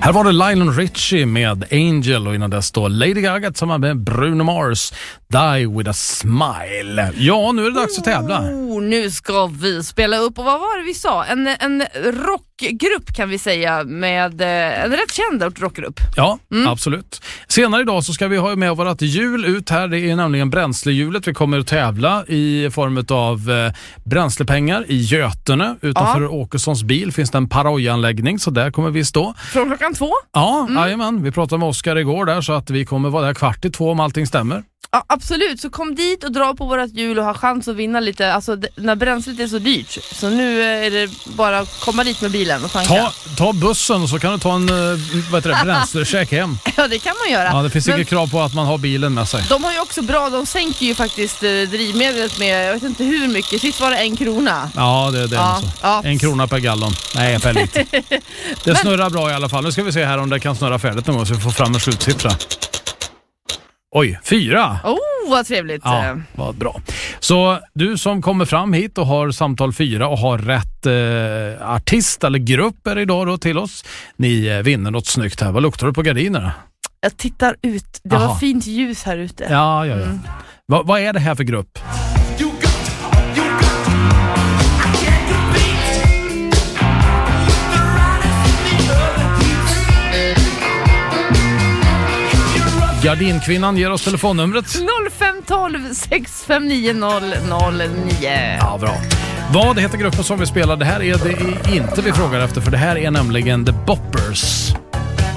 Här var det Lionel Richie med Angel och innan dess då Lady Gaga tillsammans med Bruno Mars, Die With A Smile. Ja, nu är det dags att tävla. Nu ska vi spela upp, och vad var det vi sa? En rockgrupp kan vi säga, med en rätt känd rockgrupp. Ja, absolut. Senare idag så ska vi ha med vårt hjul ut här. Det är nämligen bränslehjulet. Vi kommer att tävla i form av bränslepengar i Götene. Utanför Åkessons bil finns det en parojanläggning, så där kommer vi stå. Från klockan 2? Ja, jajamän. Vi pratade med Oskar igår där, så att vi kommer vara där 1:15 om allting stämmer. Ja, absolut. Så kom dit och dra på vårt hjul och ha chans att vinna lite. Alltså, när bränslet är så dyrt. Så nu är det bara att komma dit med bilen och tanka. Ta bussen och så kan du ta en bränslecheck hem. Ja, det kan man göra. Ja, det finns inget krav på att man har bilen med sig. De har ju också de sänker ju faktiskt drivmedlet med, jag vet inte hur mycket. Sist var det 1 krona. Ja, det är det. Ja, ja. 1 krona per gallon. Nej, för lite. Det snurrar bra i alla fall. Nu ska vi se här om det kan snurra färdigt någon gång så vi får fram en slutsiffra. Oj, 4. Vad trevligt. Ja, vad bra. Så du som kommer fram hit och har samtal 4 och har rätt artist eller grupp är idag då till oss. Ni vinner något snyggt här. Vad luktar du på gardinerna? Jag tittar ut. Det var fint ljus här ute. Ja. Vad är det här för grupp? Gardinkvinnan ger oss telefonnumret 0512 659 009. Ja, bra. Vad heter gruppen som vi spelar? Det här är det inte vi frågar efter, för det här är nämligen The Boppers.